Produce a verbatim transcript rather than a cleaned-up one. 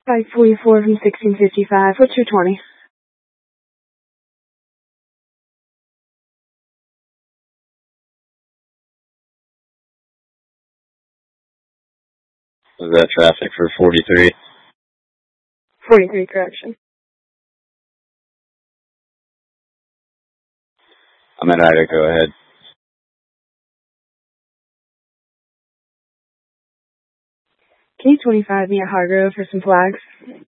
five forty-four from sixteen fifty-five. What's your twenty? Was that traffic for forty-three? forty-three, correction. I'm at Ida, go ahead. Can you twenty-five me at Hargrove for some flags?